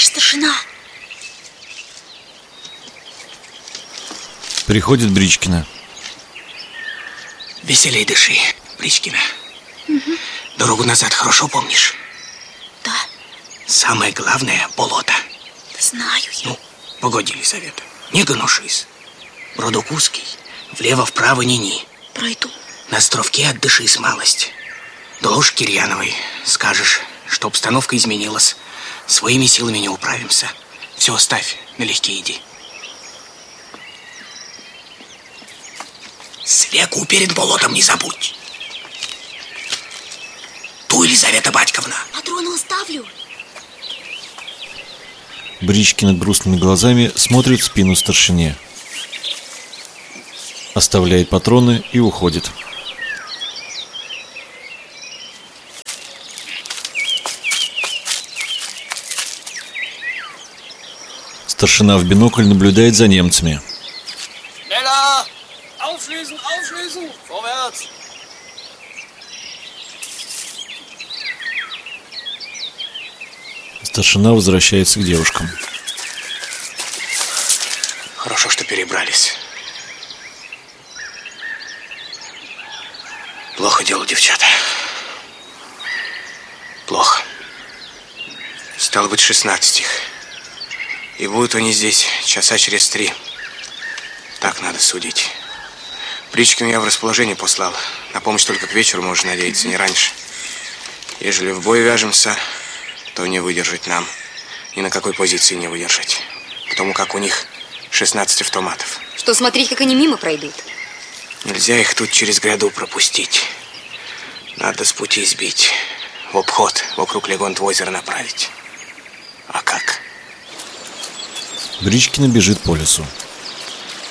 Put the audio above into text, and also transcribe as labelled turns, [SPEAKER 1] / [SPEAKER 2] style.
[SPEAKER 1] Товарищ старшина.
[SPEAKER 2] Приходит Бричкина.
[SPEAKER 3] Веселей дыши, Бричкина. Угу. Дорогу назад хорошо помнишь?
[SPEAKER 1] Да.
[SPEAKER 3] Самое главное – болото.
[SPEAKER 1] Знаю я.
[SPEAKER 3] Ну, погоди, Елизавета, не гоношись. Продук узкий, влево-вправо ни-ни.
[SPEAKER 1] Пройду.
[SPEAKER 3] На островке отдышись малость. Доложь Кирьяновой, скажешь, что обстановка изменилась. Своими силами не управимся. Все оставь, налегке иди. Свеку перед болотом не забудь. Ту, Елизавета Батьковна.
[SPEAKER 1] Патроны оставлю.
[SPEAKER 2] Бричкина грустными глазами смотрит в спину старшине. Оставляет патроны и уходит. Старшина в бинокль наблюдает за немцами.
[SPEAKER 4] Aufschließen, aufschließen, vorwärts.
[SPEAKER 2] Старшина возвращается к девушкам.
[SPEAKER 3] Хорошо, что перебрались. Плохо дело, девчата. Плохо. Стало быть, 16 их. И будут они здесь часа через 3. Так надо судить. Бричкину я в расположение послал. На помощь только к вечеру можно надеяться, не раньше. Ежели в бой вяжемся, то не выдержать нам. Ни на какой позиции не выдержать. Потому как у них 16 автоматов.
[SPEAKER 5] Что, смотреть, как они мимо пройдут?
[SPEAKER 3] Нельзя их тут через гряду пропустить. Надо с пути сбить. В обход вокруг Легонт-озера направить. А как?
[SPEAKER 2] Бричкина бежит по лесу.